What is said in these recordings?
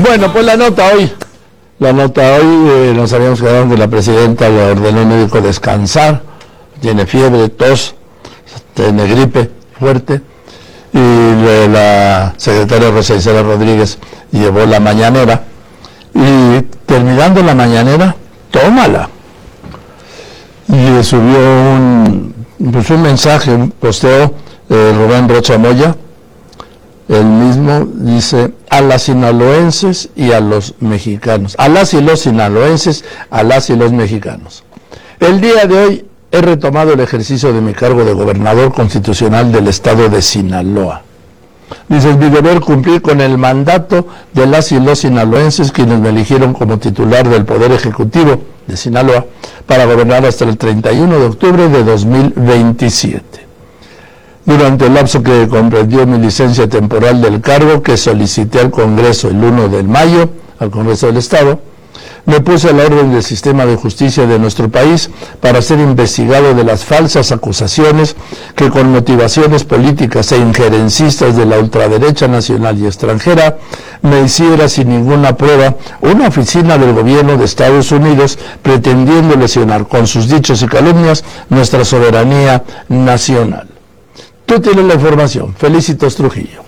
Bueno, pues la nota hoy nos habíamos quedado que la presidenta le ordenó al médico descansar, tiene fiebre, tos, tiene gripe fuerte, y la secretaria Rosa Isela Rodríguez llevó la mañanera, y terminando la mañanera, tómala. Y subió un mensaje, un posteo Rubén Rocha Moya. Él mismo dice: a las sinaloenses y a los mexicanos, a las y los sinaloenses, a las y los mexicanos. El día de hoy he retomado el ejercicio de mi cargo de gobernador constitucional del estado de Sinaloa. Dice: es mi deber cumplir con el mandato de las y los sinaloenses, quienes me eligieron como titular del Poder Ejecutivo de Sinaloa para gobernar hasta el 31 de octubre de 2027. Durante el lapso que comprendió mi licencia temporal del cargo, que solicité al Congreso el 1 de mayo, al Congreso del Estado, me puse a la orden del sistema de justicia de nuestro país para ser investigado de las falsas acusaciones que, con motivaciones políticas e injerencistas de la ultraderecha nacional y extranjera, me hiciera sin ninguna prueba una oficina del gobierno de Estados Unidos pretendiendo lesionar con sus dichos y calumnias nuestra soberanía nacional. Tú tienes la información. Felicitos, Trujillo.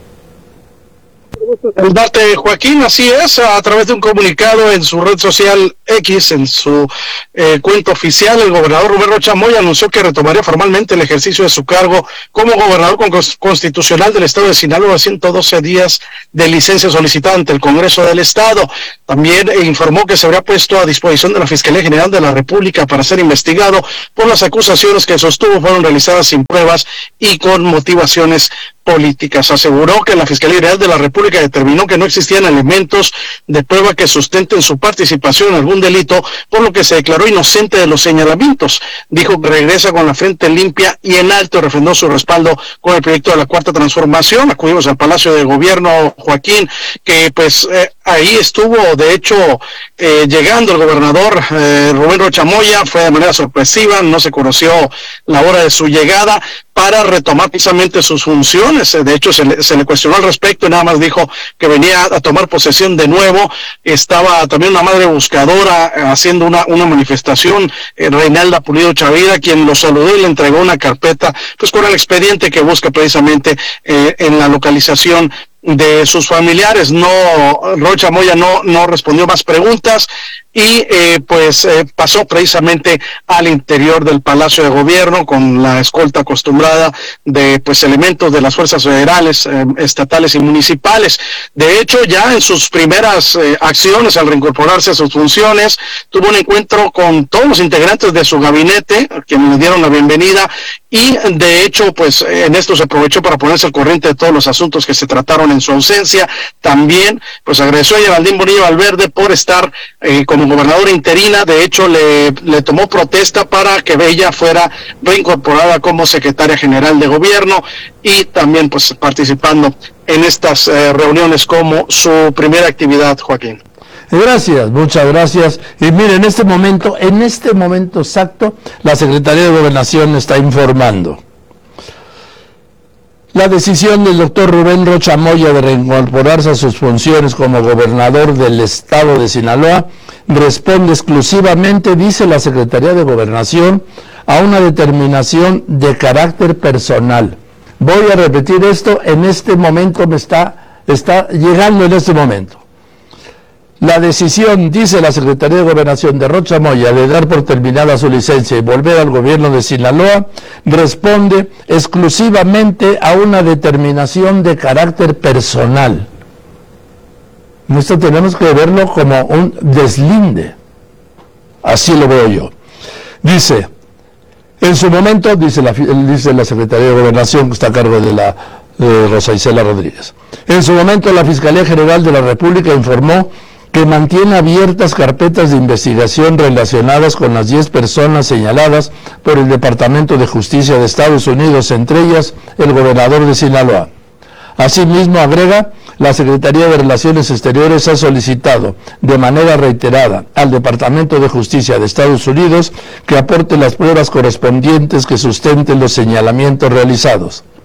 Saludarte, Joaquín, así es, a través de un comunicado en su red social X, en su cuenta oficial, el gobernador Rubén Rocha Moya anunció que retomaría formalmente el ejercicio de su cargo como gobernador constitucional del estado de Sinaloa a 112 días de licencia solicitada ante el Congreso del Estado. También informó que se habría puesto a disposición de la Fiscalía General de la República para ser investigado por las acusaciones que sostuvo fueron realizadas sin pruebas y con motivaciones políticas. Aseguró que la Fiscalía General de la República determinó que no existían elementos de prueba que sustenten su participación en algún delito, por lo que se declaró inocente de los señalamientos. Dijo que regresa con la frente limpia y en alto, refrendó su respaldo con el proyecto de la Cuarta Transformación. Acudimos al Palacio de Gobierno, Joaquín, que pues ahí estuvo, de hecho, llegando el gobernador Rubén Rocha Moya, fue de manera sorpresiva, no se conoció la hora de su llegada, para retomar precisamente sus funciones. De hecho, se le cuestionó al respecto y nada más dijo que venía a tomar posesión de nuevo. Estaba también una madre buscadora haciendo una manifestación, Reinalda Pulido Chavira, quien lo saludó y le entregó una carpeta pues con el expediente que busca precisamente en la localización de sus familiares. Rocha Moya no respondió más preguntas y pasó precisamente al interior del Palacio de Gobierno con la escolta acostumbrada de pues elementos de las fuerzas federales, estatales y municipales. De hecho, ya en sus primeras acciones al reincorporarse a sus funciones, tuvo un encuentro con todos los integrantes de su gabinete, a quienes le dieron la bienvenida, y de hecho pues en esto se aprovechó para ponerse al corriente de todos los asuntos que se trataron en su ausencia. También pues agradeció a Geraldine Bonilla Valverde por estar como gobernadora interina. De hecho le tomó protesta para que ella fuera reincorporada como secretaria general de gobierno y también pues participando en estas reuniones como su primera actividad, Joaquín. Gracias, muchas gracias. Y mire, en este momento exacto, la Secretaría de Gobernación está informando. La decisión del doctor Rubén Rocha Moya de reincorporarse a sus funciones como gobernador del estado de Sinaloa responde exclusivamente, dice la Secretaría de Gobernación, a una determinación de carácter personal. Voy a repetir esto, en este momento está llegando en este momento. La decisión, dice la Secretaría de Gobernación de Rocha Moya, de dar por terminada su licencia y volver al gobierno de Sinaloa, responde exclusivamente a una determinación de carácter personal. Esto tenemos que verlo como un deslinde. Así lo veo yo. Dice, en su momento, dice la Secretaría de Gobernación, que está a cargo de Rosa Isela Rodríguez, en su momento la Fiscalía General de la República informó que mantiene abiertas carpetas de investigación relacionadas con las 10 personas señaladas por el Departamento de Justicia de Estados Unidos, entre ellas el gobernador de Sinaloa. Asimismo, agrega, la Secretaría de Relaciones Exteriores ha solicitado de manera reiterada al Departamento de Justicia de Estados Unidos que aporte las pruebas correspondientes que sustenten los señalamientos realizados.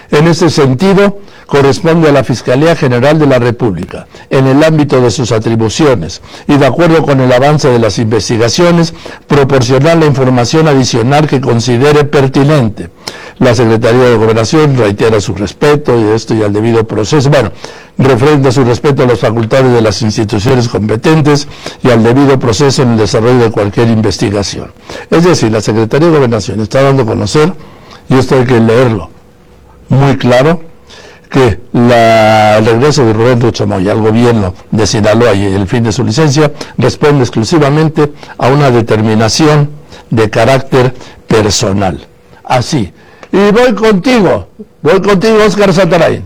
En ese sentido, corresponde a la Fiscalía General de la República, en el ámbito de sus atribuciones y de acuerdo con el avance de las investigaciones, proporcionar la información adicional que considere pertinente. La Secretaría de Gobernación reitera su respeto y al debido proceso, refrenda su respeto a las facultades de las instituciones competentes y al debido proceso en el desarrollo de cualquier investigación. Es decir, la Secretaría de Gobernación está dando a conocer, y esto hay que leerlo muy claro, que el regreso de Rubén Rocha Moya al gobierno de Sinaloa y el fin de su licencia responde exclusivamente a una determinación de carácter personal. Así. Y voy contigo, Óscar Sataray.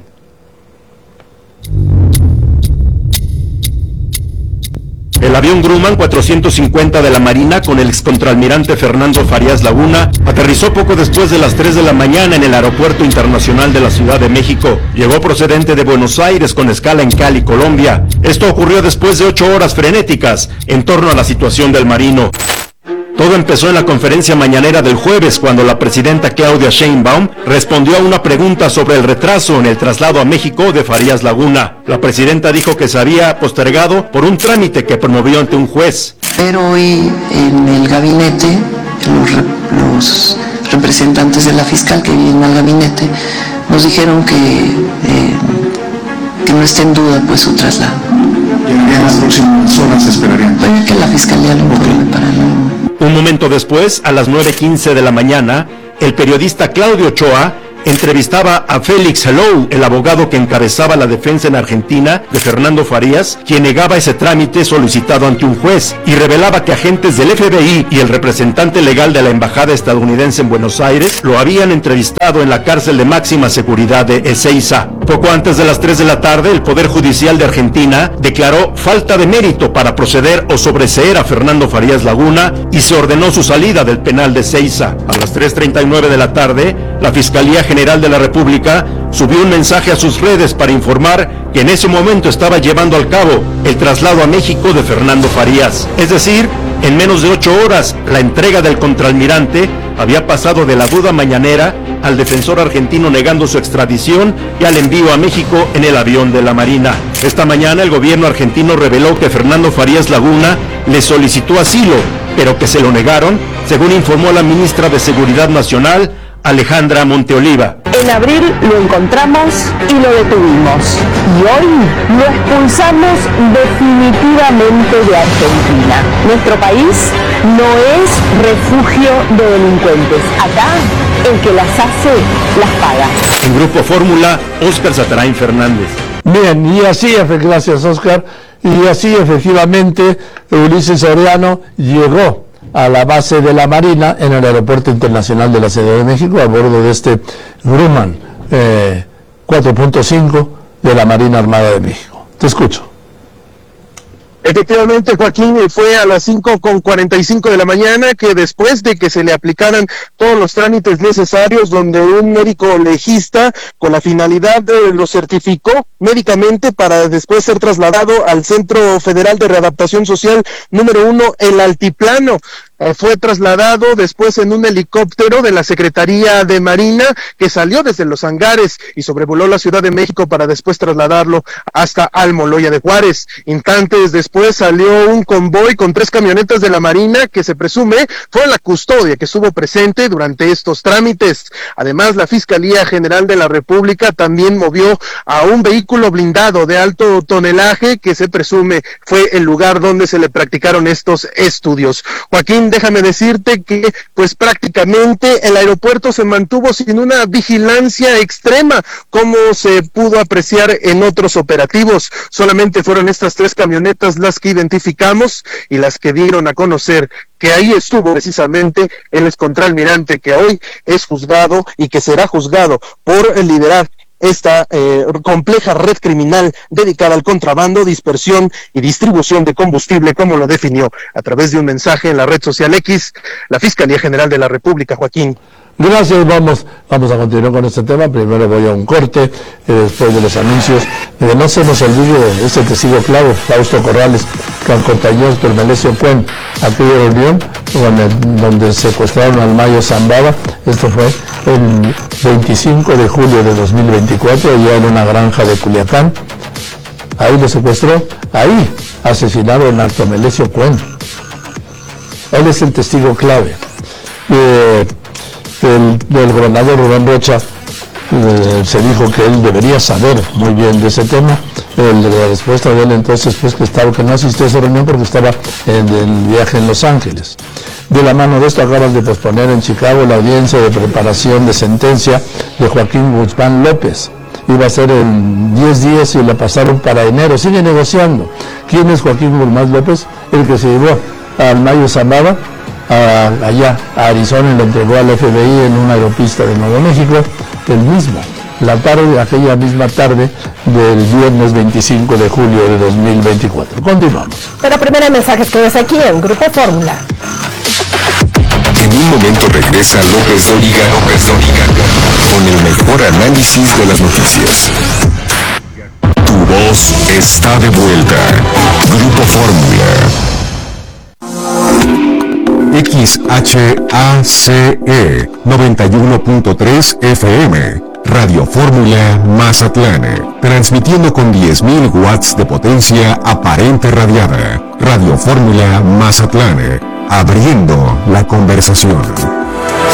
El avión Grumman 450 de la Marina con el excontralmirante Fernando Farías Laguna aterrizó poco después de las 3 de la mañana en el Aeropuerto Internacional de la Ciudad de México. Llegó procedente de Buenos Aires con escala en Cali, Colombia. Esto ocurrió después de 8 horas frenéticas en torno a la situación del marino. Todo empezó en la conferencia mañanera del jueves, cuando la presidenta Claudia Sheinbaum respondió a una pregunta sobre el retraso en el traslado a México de Farías Laguna. La presidenta dijo que se había postergado por un trámite que promovió ante un juez. Pero hoy en el gabinete, los representantes de la fiscal que vienen al gabinete nos dijeron que no esté en duda pues su traslado. ¿Y en las próximas horas esperarían? Pero que la fiscalía lo informe para no... Un momento después, a las 9:15 de la mañana, el periodista Claudio Ochoa entrevistaba a Félix Helou, el abogado que encabezaba la defensa en Argentina de Fernando Farías, quien negaba ese trámite solicitado ante un juez y revelaba que agentes del FBI y el representante legal de la embajada estadounidense en Buenos Aires lo habían entrevistado en la cárcel de máxima seguridad de Ezeiza. Poco antes de las 3 de la tarde, el Poder Judicial de Argentina declaró falta de mérito para proceder o sobreseer a Fernando Farías Laguna y se ordenó su salida del penal de Ezeiza. A las 3:39 de la tarde, la Fiscalía General de la República subió un mensaje a sus redes para informar que en ese momento estaba llevando al cabo el traslado a México de Fernando Farías. Es decir, en menos de 8 horas, la entrega del contraalmirante había pasado de la duda mañanera al defensor argentino negando su extradición y al envío a México en el avión de la Marina. Esta mañana el gobierno argentino reveló que Fernando Farías Laguna le solicitó asilo, pero que se lo negaron, según informó la ministra de Seguridad Nacional, Alejandra Monteoliva. En abril lo encontramos y lo detuvimos. Y hoy lo expulsamos definitivamente de Argentina. Nuestro país no es refugio de delincuentes. Acá, el que las hace, las paga. En Grupo Fórmula, Óscar Sataray Fernández. Bien, y así, gracias Óscar, y así efectivamente Ulises Soriano llegó a la base de la Marina en el Aeropuerto Internacional de la Ciudad de México a bordo de este Grumman 4.5 de la Marina Armada de México. Te escucho. Efectivamente, Joaquín, fue a las 5:45 de la mañana que después de que se le aplicaran todos los trámites necesarios, donde un médico legista con la finalidad lo certificó médicamente para después ser trasladado al Centro Federal de Readaptación Social número 1, el Altiplano. Fue trasladado después en un helicóptero de la Secretaría de Marina que salió desde los hangares y sobrevoló la Ciudad de México para después trasladarlo hasta Almoloya de Juárez. Instantes después salió un convoy con 3 camionetas de la Marina que se presume fue la custodia que estuvo presente durante estos trámites. Además, la Fiscalía General de la República también movió a un vehículo blindado de alto tonelaje que se presume fue el lugar donde se le practicaron estos estudios. Joaquín, déjame decirte que pues prácticamente el aeropuerto se mantuvo sin una vigilancia extrema como se pudo apreciar en otros operativos. Solamente fueron estas 3 camionetas las que identificamos y las que dieron a conocer que ahí estuvo precisamente el excontralmirante que hoy es juzgado y que será juzgado por liderar esta compleja red criminal dedicada al contrabando, dispersión y distribución de combustible, como lo definió a través de un mensaje en la red social X, la Fiscalía General de la República, Joaquín. Gracias, vamos a continuar con este tema. Primero voy a un corte, después de los anuncios. No se nos olvide este testigo clave, Fausto Corrales, que acompañó a Héctor Melesio Cuen a aquella reunión donde secuestraron al Mayo Zambada. Esto fue el 25 de julio de 2024, ya en una granja de Culiacán. Ahí lo secuestró, ahí asesinado en Alto Melesio Cuen. Él es el testigo clave. Del gobernador Rubén Rocha se dijo que él debería saber muy bien de ese tema. La respuesta de él entonces pues que no asistió a esa reunión porque estaba en el viaje en Los Ángeles. De la mano de esto acaban de posponer en Chicago la audiencia de preparación de sentencia de Joaquín Guzmán López. Iba a ser en 10 días y la pasaron para enero. Sigue negociando. ¿Quién es Joaquín Guzmán López? El que se llevó al Mayo Zambada allá a Arizona y lo entregó al FBI en una aeropista de Nuevo México, el mismo, aquella misma tarde del viernes 25 de julio de 2024. Continuamos. Pero primero hay mensajes que ves aquí en Grupo Fórmula. En un momento regresa López Dóriga, con el mejor análisis de las noticias. Tu voz está de vuelta. Grupo Fórmula. XHACE 91.3 FM, Radio Fórmula Mazatlán, transmitiendo con 10.000 watts de potencia aparente radiada. Radio Fórmula Mazatlán, abriendo la conversación.